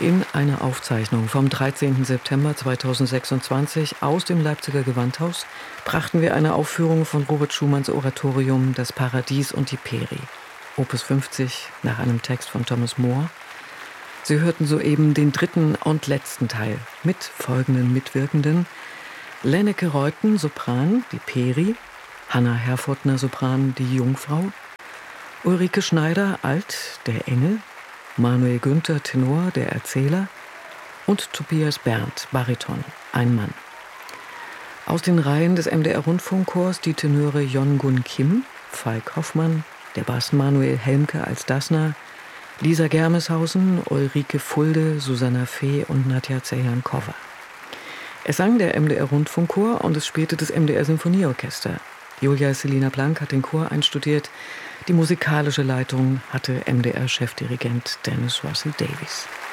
In einer Aufzeichnung vom 13. September 2026 aus dem Leipziger Gewandhaus brachten wir eine Aufführung von Robert Schumanns Oratorium Das Paradies und die Peri, Opus 50 nach einem Text von Thomas Moore. Sie hörten soeben den dritten und letzten Teil mit folgenden Mitwirkenden: Lenneke Reuten, Sopran, die Peri, Hanna Herfurtner, Sopran, die Jungfrau, Ulrike Schneider, Alt, der Engel, Manuel Günther, Tenor, der Erzähler und Tobias Berndt, Bariton, ein Mann. Aus den Reihen des MDR-Rundfunkchors die Tenöre Jon-Gun Kim, Falk Hoffmann, der Bass Manuel Helmke als Dassner, Lisa Germeshausen, Ulrike Fulde, Susanna Fee und Nadja Zejan-Kowa. Es sang der MDR-Rundfunkchor und es spielte das MDR-Symphonieorchester. Julia Selina Blank hat den Chor einstudiert. Die musikalische Leitung hatte MDR-Chefdirigent Dennis Russell Davies.